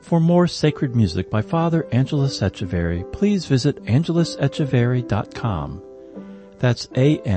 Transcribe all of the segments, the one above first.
For more sacred music by Father Angelus Echeverry, please visit angelusecheverry.com. That's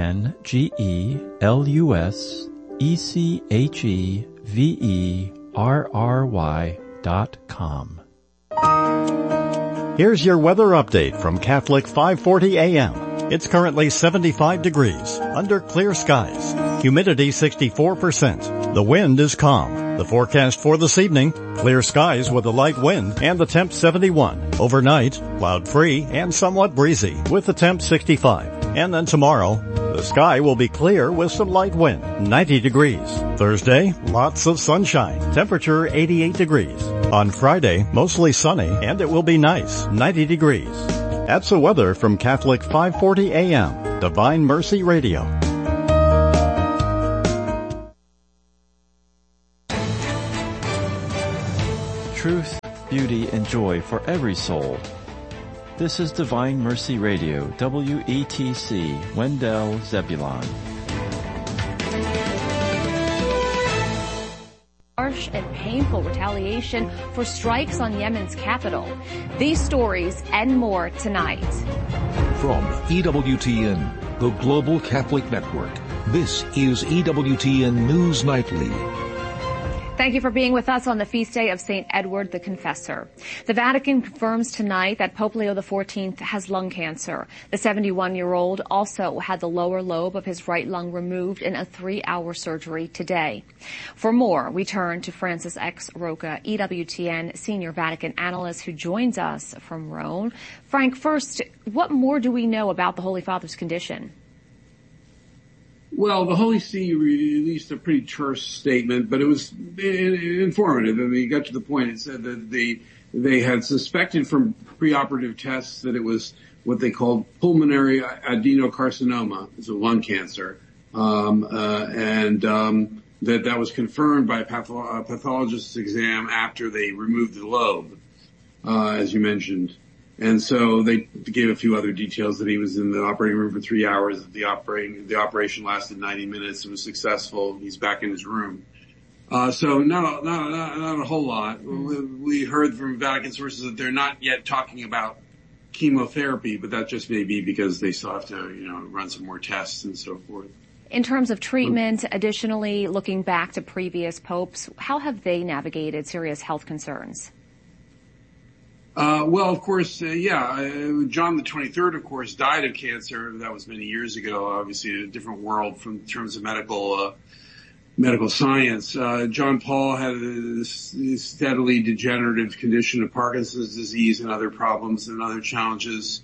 ANGELUSECHEVERY.com. Here's your weather update from Catholic 540 AM. It's currently 75 degrees, under clear skies. Humidity 64%. The wind is calm. The forecast for this evening, clear skies with a light wind and the temp 71. Overnight, cloud-free and somewhat breezy with the temp 65. And then tomorrow, the sky will be clear with some light wind, 90 degrees. Thursday, lots of sunshine, temperature 88 degrees. On Friday, mostly sunny and it will be nice, 90 degrees. That's the weather from Catholic 540 AM, Divine Mercy Radio. Truth, beauty, and joy for every soul. This is Divine Mercy Radio, WETC, Wendell, Zebulon. Harsh and painful retaliation for strikes on Yemen's capital. These stories and more tonight. From EWTN, the Global Catholic Network, this is EWTN News Nightly. Thank you for being with us on the feast day of St. Edward the Confessor. The Vatican confirms tonight that Pope Leo XIV has lung cancer. The 71-year-old also had the lower lobe of his right lung removed in a 3-hour surgery today. For more, we turn to Francis X. Roca, EWTN senior Vatican analyst who joins us from Rome. Frank, first, what more do we know about the Holy Father's condition? Well, the Holy See released a pretty terse statement, but it was informative. I mean, it got to the point. It said that they had suspected from preoperative tests that it was what they called pulmonary adenocarcinoma, it's a lung cancer, and that was confirmed by a pathologist's exam after they removed the lobe, as you mentioned. And so they gave a few other details that he was in the operating room for 3 hours. The operation lasted 90 minutes. It was successful. He's back in his room. So not a whole lot. We heard from Vatican sources that they're not yet talking about chemotherapy, but that just may be because they still have to, run some more tests and so forth. In terms of treatment, additionally, looking back to previous popes, how have they navigated serious health concerns? Well, of course, John the 23rd, of course, died of cancer. That was many years ago, obviously in a different world in terms of medical science. John Paul had a steadily degenerative condition of Parkinson's disease and other problems and other challenges.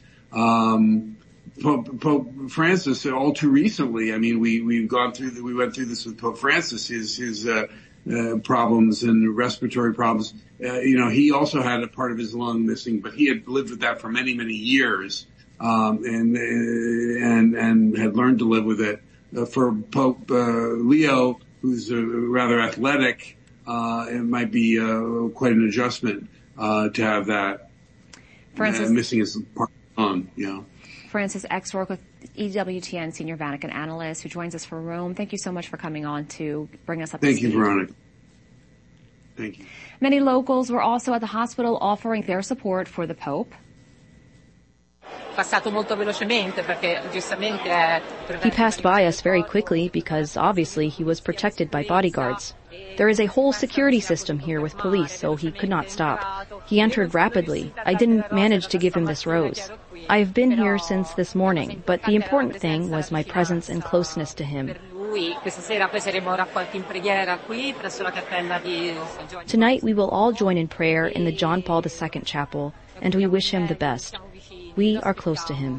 Pope Francis, all too recently, I mean, we went through this with Pope Francis, his problems and respiratory problems. He also had a part of his lung missing, but he had lived with that for many, many years, and had learned to live with it. For Pope Leo, who's rather athletic, it might be quite an adjustment to have that missing his part of the lung. Francis X. Roca, EWTN senior Vatican analyst who joins us from Rome. Thank you so much for coming on to bring us up to speed. Thank you, Veronica. Thank you. Many locals were also at the hospital offering their support for the Pope. He passed by us very quickly because obviously he was protected by bodyguards. There is a whole security system here with police, so he could not stop. He entered rapidly. I didn't manage to give him this rose. I have been here since this morning, but the important thing was my presence and closeness to him. Tonight we will all join in prayer in the John Paul II Chapel, and we wish him the best. We are close to him.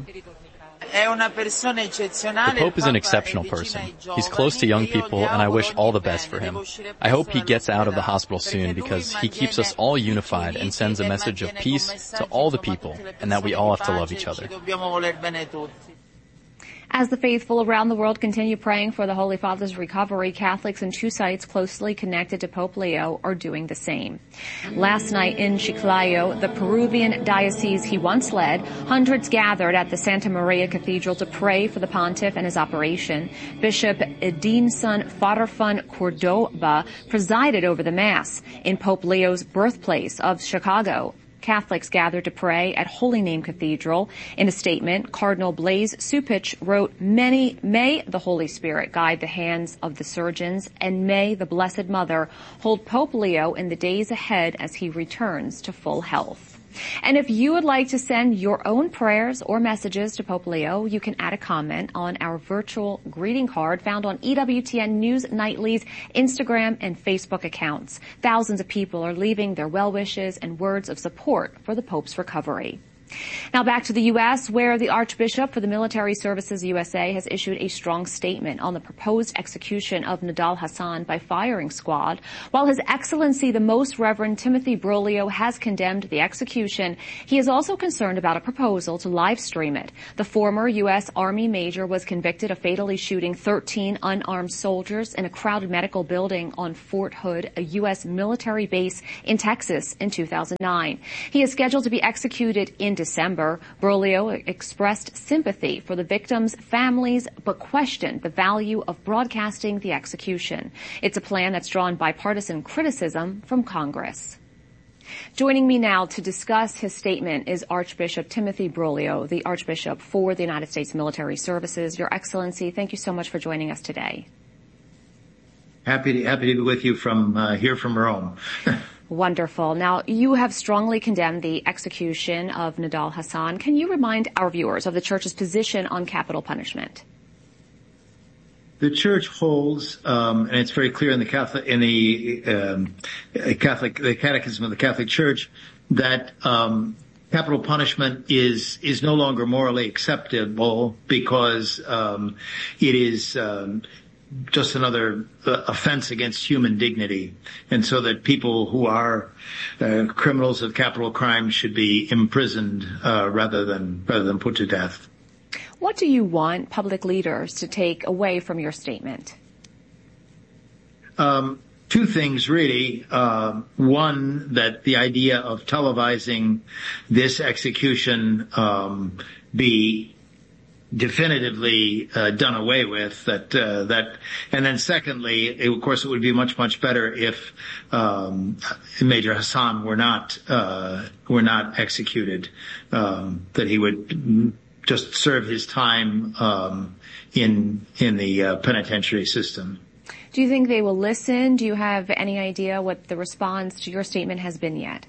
The Pope is an exceptional person. He's close to young people, and I wish all the best for him. I hope he gets out of the hospital soon because he keeps us all unified and sends a message of peace to all the people, and that we all have to love each other. As the faithful around the world continue praying for the Holy Father's recovery, Catholics in 2 sites closely connected to Pope Leo are doing the same. Last night in Chiclayo, the Peruvian diocese he once led, hundreds gathered at the Santa Maria Cathedral to pray for the pontiff and his operation. Bishop Edinson Farfan Cordoba presided over the Mass in Pope Leo's birthplace of Chicago. Catholics gathered to pray at Holy Name Cathedral. In a statement, Cardinal Blaise Cupich wrote, May the Holy Spirit guide the hands of the surgeons, and may the Blessed Mother hold Pope Leo in the days ahead as he returns to full health. And if you would like to send your own prayers or messages to Pope Leo, you can add a comment on our virtual greeting card found on EWTN News Nightly's Instagram and Facebook accounts. Thousands of people are leaving their well wishes and words of support for the Pope's recovery. Now back to the U.S., where the Archbishop for the Military Services USA has issued a strong statement on the proposed execution of Nidal Hasan by firing squad. While His Excellency the Most Reverend Timothy Broglio has condemned the execution, he is also concerned about a proposal to live stream it. The former U.S. Army major was convicted of fatally shooting 13 unarmed soldiers in a crowded medical building on Fort Hood, a U.S. military base in Texas in 2009. He is scheduled to be executed in December. Broglio expressed sympathy for the victims' families, but questioned the value of broadcasting the execution. It's a plan that's drawn bipartisan criticism from Congress. Joining me now to discuss his statement is Archbishop Timothy Broglio, the Archbishop for the United States Military Services. Your Excellency, thank you so much for joining us today. Happy to be with you from here from Rome. Wonderful. Now, you have strongly condemned the execution of Nidal Hasan. Can you remind our viewers of the Church's position on capital punishment? The Church holds, and it's very clear in the Catechism of the Catholic Church, that capital punishment is no longer morally acceptable because it is just another offense against human dignity, and so that people who are criminals of capital crime should be imprisoned rather than put to death. What do you want public leaders to take away from your statement? 2 things, really. One, that the idea of televising this execution be definitively done away with, and then secondly, of course, it would be much better if Major Hasan were not executed, that he would just serve his time in the penitentiary system. Do you think they will listen? Do you have any idea what the response to your statement has been yet?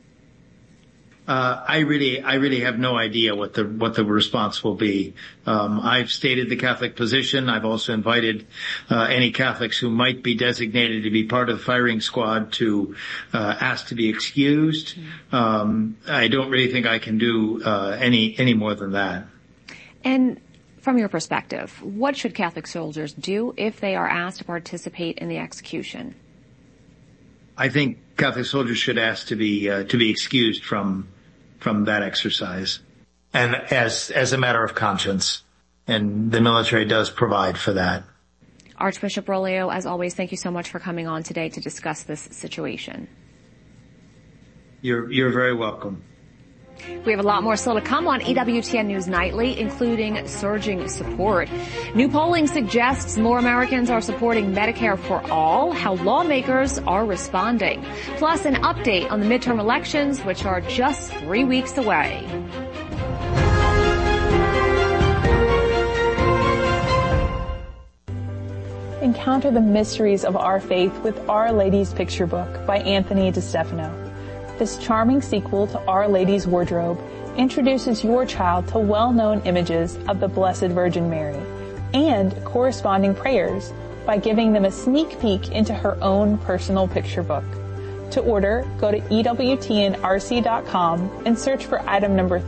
I really have no idea what the response will be. I've stated the Catholic position. I've also invited any Catholics who might be designated to be part of the firing squad to ask to be excused. I don't really think I can do any more than that. And from your perspective, what should Catholic soldiers do if they are asked to participate in the execution? I think Catholic soldiers should ask to be excused from that exercise, and as a matter of conscience, and the military does provide for that. Archbishop Broglio, as always, thank you so much for coming on today to discuss this situation. You're very welcome. We have a lot more still to come on EWTN News Nightly, including surging support. New polling suggests more Americans are supporting Medicare for all, how lawmakers are responding. Plus, an update on the midterm elections, which are just 3 weeks away. Encounter the mysteries of our faith with Our Lady's Picture Book by Anthony DeStefano. This charming sequel to Our Lady's Wardrobe introduces your child to well-known images of the Blessed Virgin Mary and corresponding prayers by giving them a sneak peek into her own personal picture book. To order, go to EWTNRC.com and search for item number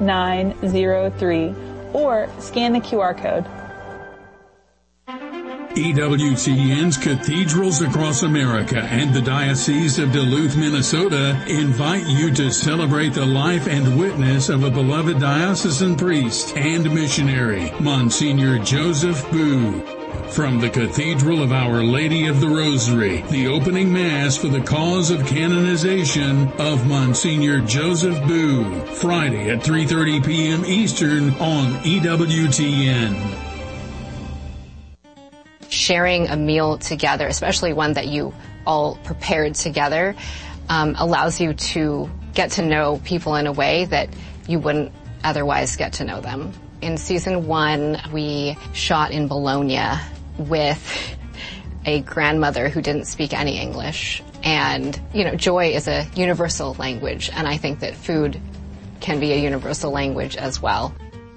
3903 or scan the QR code. EWTN's cathedrals across America and the Diocese of Duluth, Minnesota invite you to celebrate the life and witness of a beloved diocesan priest and missionary, Monsignor Joseph Boo. From the Cathedral of Our Lady of the Rosary, the opening Mass for the cause of canonization of Monsignor Joseph Boo, Friday at 3:30 p.m. Eastern on EWTN. Sharing a meal together, especially one that you all prepared together, allows you to get to know people in a way that you wouldn't otherwise get to know them. In season 1, we shot in Bologna with a grandmother who didn't speak any English. And, joy is a universal language, and I think that food can be a universal language as well.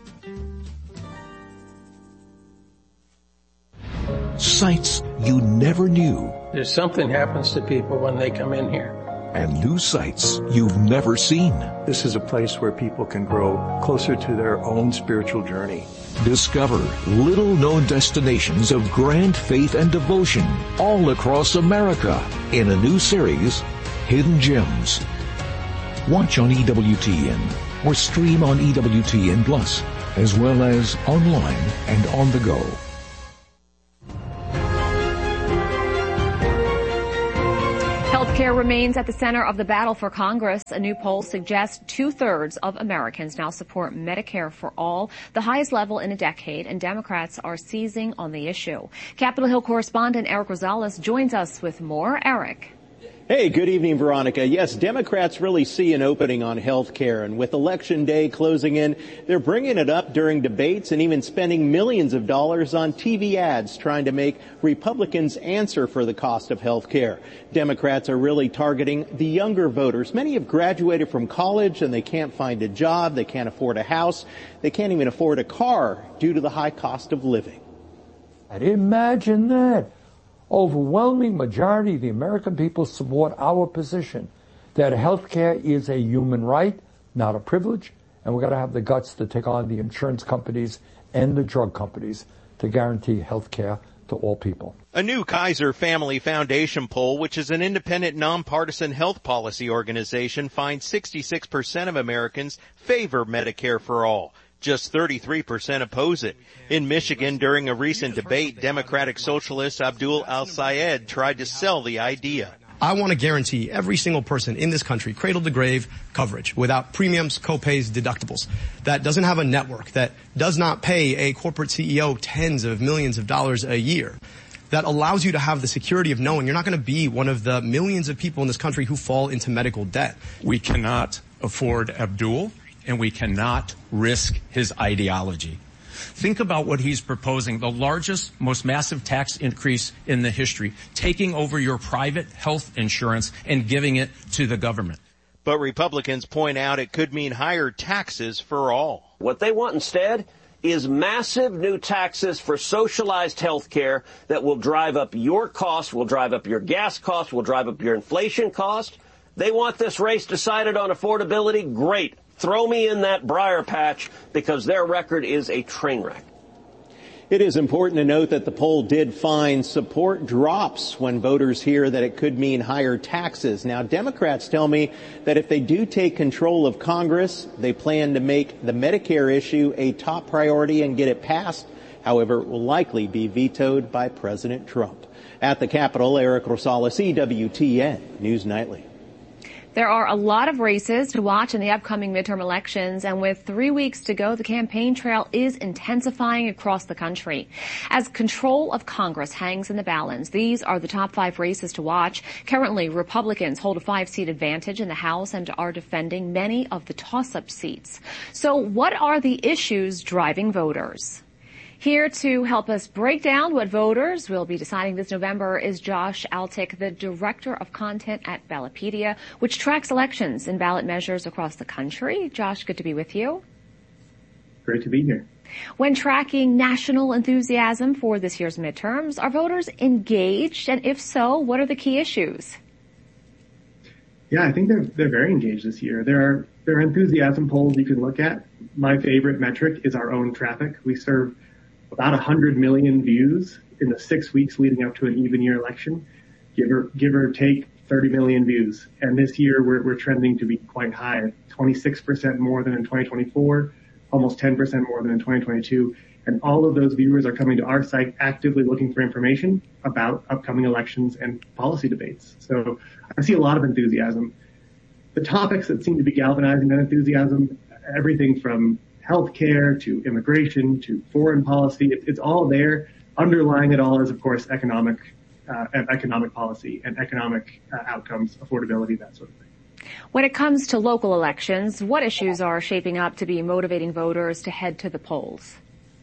Sights you never knew. There's something happens to people when they come in here. And new sights you've never seen. This is a place where people can grow closer to their own spiritual journey. Discover little-known destinations of grand faith and devotion all across America in a new series, Hidden Gems. Watch on EWTN or stream on EWTN Plus, as well as online and on the go. Healthcare remains at the center of the battle for Congress. A new poll suggests 2/3 of Americans now support Medicare for all, the highest level in a decade, and Democrats are seizing on the issue. Capitol Hill correspondent Eric Rosales joins us with more. Eric. Hey, good evening, Veronica. Yes, Democrats really see an opening on health care, and with Election Day closing in, they're bringing it up during debates and even spending millions of dollars on TV ads trying to make Republicans answer for the cost of health care. Democrats are really targeting the younger voters. Many have graduated from college and they can't find a job, they can't afford a house, they can't even afford a car due to the high cost of living. Imagine that. Overwhelming majority of the American people support our position that health care is a human right, not a privilege, and we've got to have the guts to take on the insurance companies and the drug companies to guarantee health care to all people. A new Kaiser Family Foundation poll, which is an independent, nonpartisan health policy organization, finds 66% of Americans favor Medicare for all. Just 33% oppose it. In Michigan, during a recent debate, Democratic Socialist Abdul Al-Sayed tried to sell the idea. I want to guarantee every single person in this country cradle to grave coverage without premiums, copays, deductibles. That doesn't have a network, that does not pay a corporate CEO tens of millions of dollars a year. That allows you to have the security of knowing you're not going to be one of the millions of people in this country who fall into medical debt. We cannot afford Abdul, and we cannot risk his ideology. Think about what he's proposing, the largest, most massive tax increase in the history, taking over your private health insurance and giving it to the government. But Republicans point out it could mean higher taxes for all. What they want instead is massive new taxes for socialized health care that will drive up your cost, will drive up your gas cost, will drive up your inflation cost. They want this race decided on affordability? Great. Throw me in that briar patch because their record is a train wreck. It is important to note that the poll did find support drops when voters hear that it could mean higher taxes. Now, Democrats tell me that if they do take control of Congress, they plan to make the Medicare issue a top priority and get it passed. However, it will likely be vetoed by President Trump. At the Capitol, Eric Rosales, EWTN News Nightly. There are a lot of races to watch in the upcoming midterm elections, and with 3 weeks to go, the campaign trail is intensifying across the country. As control of Congress hangs in the balance, these are the top 5 races to watch. Currently, Republicans hold a 5-seat advantage in the House and are defending many of the toss-up seats. So what are the issues driving voters? Here to help us break down what voters will be deciding this November is Josh Altick, the Director of Content at Ballotpedia, which tracks elections and ballot measures across the country. Josh, good to be with you. Great to be here. When tracking national enthusiasm for this year's midterms, are voters engaged? And if so, what are the key issues? Yeah, I think they're very engaged this year. There are enthusiasm polls you can look at. My favorite metric is our own traffic. We serve about 100 million views in the 6 weeks leading up to an even year election, give or take 30 million views. And this year we're trending to be quite high, 26% more than in 2024, almost 10% more than in 2022. And all of those viewers are coming to our site actively looking for information about upcoming elections and policy debates. So I see a lot of enthusiasm. The topics that seem to be galvanizing that enthusiasm, everything from healthcare to immigration to foreign policy, it's all there. Underlying it all is, of course, economic policy and economic outcomes, affordability, that sort of thing. When it comes to local elections, what issues are shaping up to be motivating voters to head to the polls?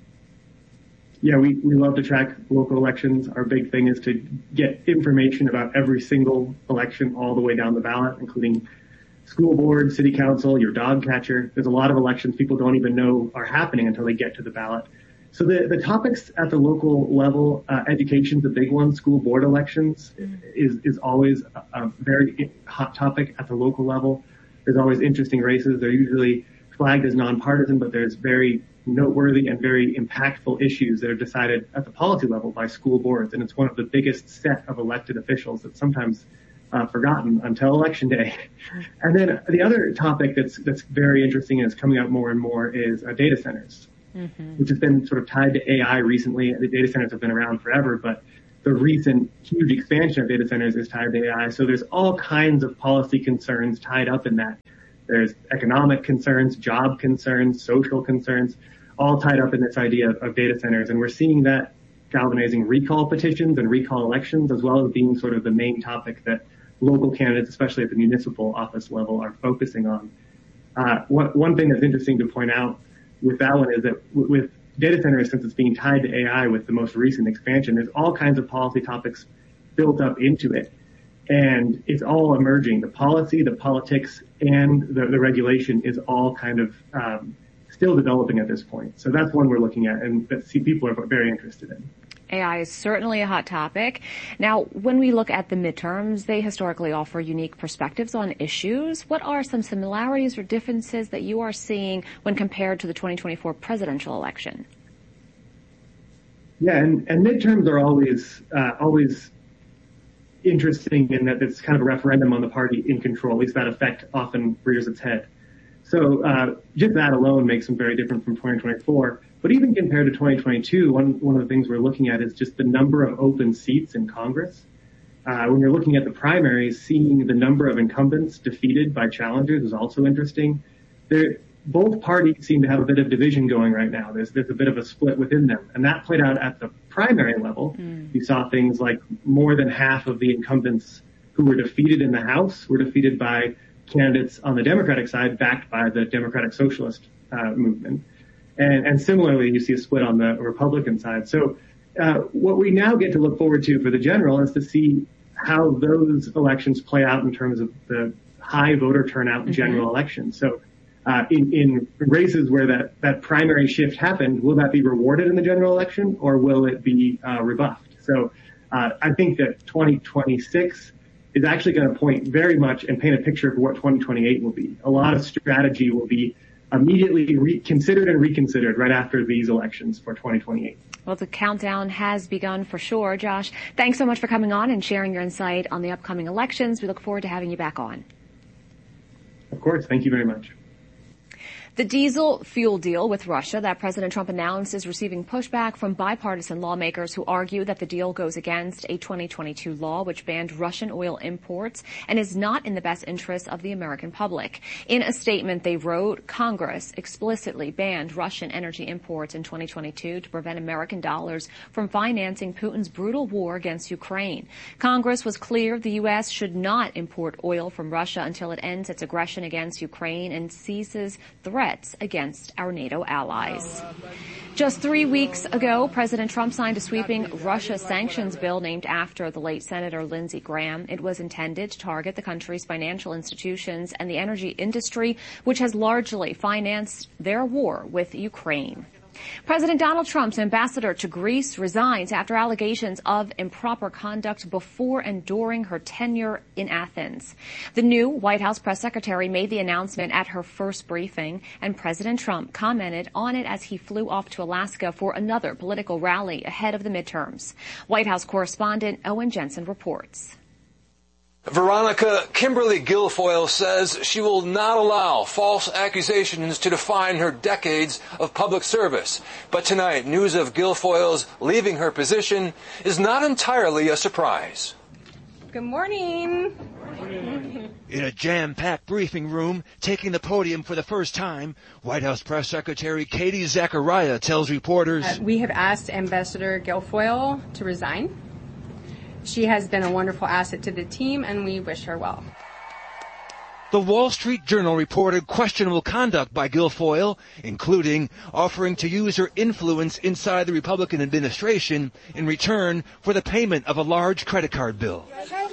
Yeah, we love to track local elections. Our big thing is to get information about every single election all the way down the ballot, including school board, city council, your dog catcher. There's a lot of elections people don't even know are happening until they get to the ballot. So the topics at the local level, education's a big one. School board elections is always a very hot topic at the local level. There's always interesting races. They're usually flagged as nonpartisan, but there's very noteworthy and very impactful issues that are decided at the policy level by school boards. And it's one of the biggest set of elected officials that's sometimes forgotten until election day. And then the other topic that's very interesting and is coming up more and more is data centers, which has been sort of tied to AI recently. The data centers have been around forever, but the recent huge expansion of data centers is tied to AI. So there's all kinds of policy concerns tied up in that. There's economic concerns, job concerns, social concerns, all tied up in this idea of data centers. And we're seeing that galvanizing recall petitions and recall elections, as well as being sort of the main topic that local candidates, especially at the municipal office level, are focusing on. One thing that's interesting to point out with that one is that with data centers, since it's being tied to AI with the most recent expansion, there's all kinds of policy topics built up into it. And it's all emerging. The policy, the politics, and the regulation is all kind of still developing at this point. So that's one we're looking at and that people are very interested in. AI is certainly a hot topic. Now, when we look at the midterms, they historically offer unique perspectives on issues. What are some similarities or differences that you are seeing when compared to the 2024 presidential election? Yeah, and midterms are always interesting in that it's kind of a referendum on the party in control. At least that effect often rears its head. So just that alone makes them very different from 2024. But even compared to 2022, one of the things we're looking at is just the number of open seats in Congress. When you're looking at the primaries, seeing the number of incumbents defeated by challengers is also interesting. Both parties seem to have a bit of division going right now. There's a bit of a split within them. And that played out at the primary level. You saw things like more than half of the incumbents who were defeated in the House were defeated by candidates on the Democratic side backed by the Democratic Socialist movement. And similarly, you see a split on the Republican side. So what we now get to look forward to for the general is to see how those elections play out in terms of the high voter turnout in general elections. So in races where that primary shift happened, will that be rewarded in the general election or will it be rebuffed? So I think that 2026 is actually going to point very much and paint a picture for what 2028 will be. A lot of strategy will be immediately considered and reconsidered right after these elections for 2028. Well, the countdown has begun for sure. Josh, thanks so much for coming on and sharing your insight on the upcoming elections. We look forward to having you back on. Of course. Thank you very much. The diesel fuel deal with Russia that President Trump announced is receiving pushback from bipartisan lawmakers who argue that the deal goes against a 2022 law which banned Russian oil imports and is not in the best interest of the American public. In a statement they wrote, Congress explicitly banned Russian energy imports in 2022 to prevent American dollars from financing Putin's brutal war against Ukraine. Congress was clear the U.S. should not import oil from Russia until it ends its aggression against Ukraine and ceases threats against our NATO allies. Just 3 weeks ago, President Trump signed a sweeping Russia sanctions bill named after the late Senator Lindsey Graham. It was intended to target the country's financial institutions and the energy industry, which has largely financed their war with Ukraine. President Donald Trump's ambassador to Greece resigns after allegations of improper conduct before and during her tenure in Athens. The new White House press secretary made the announcement at her first briefing, and President Trump commented on it as he flew off to Alaska for another political rally ahead of the midterms. White House correspondent Owen Jensen reports. Veronica, Kimberly Guilfoyle says she will not allow false accusations to define her decades of public service. But tonight, news of Guilfoyle's leaving her position is not entirely a surprise. Good morning. In a jam-packed briefing room, taking the podium for the first time, White House Press Secretary Katie Zachariah tells reporters, We have asked Ambassador Guilfoyle to resign. She has been a wonderful asset to the team, and we wish her well. The Wall Street Journal reported questionable conduct by Guilfoyle, including offering to use her influence inside the Republican administration in return for the payment of a large credit card bill.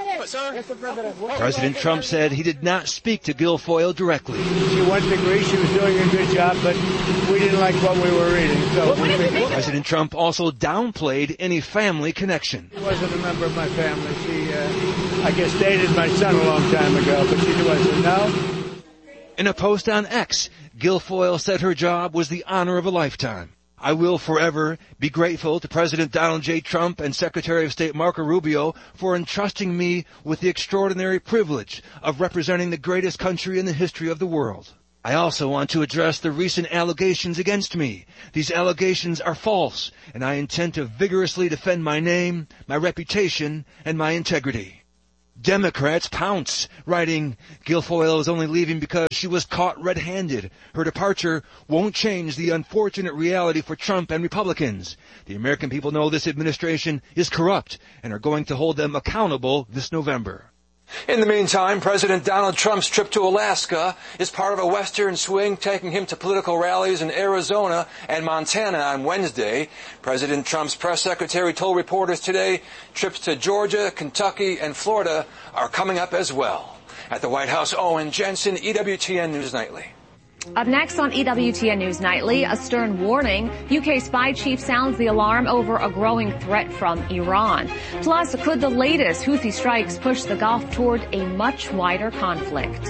President Trump said he did not speak to Guilfoyle directly. She went to Greece. She was doing a good job, but we didn't like what we were reading. So President Trump also downplayed any family connection. She wasn't a member of my family. She, I guess, dated my son a long time ago, but she wasn't. No. In a post on X, Guilfoyle said her job was the honor of a lifetime. I will forever be grateful to President Donald J. Trump and Secretary of State Marco Rubio for entrusting me with the extraordinary privilege of representing the greatest country in the history of the world. I also want to address the recent allegations against me. These allegations are false, and I intend to vigorously defend my name, my reputation, and my integrity. Democrats pounce, writing, Guilfoyle is only leaving because she was caught red-handed. Her departure won't change the unfortunate reality for Trump and Republicans. The American people know this administration is corrupt and are going to hold them accountable this November. In the meantime, President Donald Trump's trip to Alaska is part of a Western swing taking him to political rallies in Arizona and Montana on Wednesday. President Trump's press secretary told reporters today trips to Georgia, Kentucky, and Florida are coming up as well. At the White House, Owen Jensen, EWTN News Nightly. Up next on EWTN News Nightly, a stern warning. UK spy chief sounds the alarm over a growing threat from Iran. Plus, could the latest Houthi strikes push the Gulf toward a much wider conflict?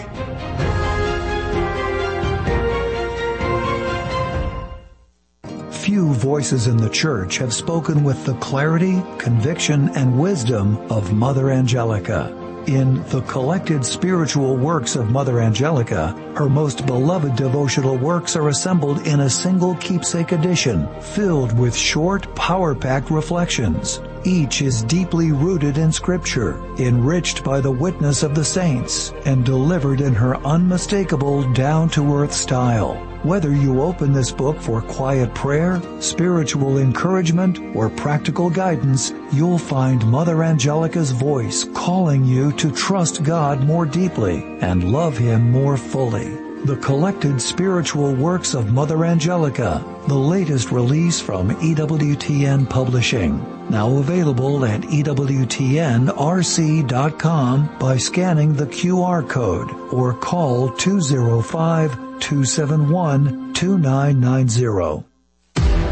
Few voices in the church have spoken with the clarity, conviction, and wisdom of Mother Angelica. In The Collected Spiritual Works of Mother Angelica, her most beloved devotional works are assembled in a single keepsake edition, filled with short, power-packed reflections. Each is deeply rooted in Scripture, enriched by the witness of the saints, and delivered in her unmistakable, down-to-earth style. Whether you open this book for quiet prayer, spiritual encouragement, or practical guidance, you'll find Mother Angelica's voice calling you to trust God more deeply and love Him more fully. The Collected Spiritual Works of Mother Angelica, the latest release from EWTN Publishing. Now available at EWTNRC.com by scanning the QR code or call 205-271-2990.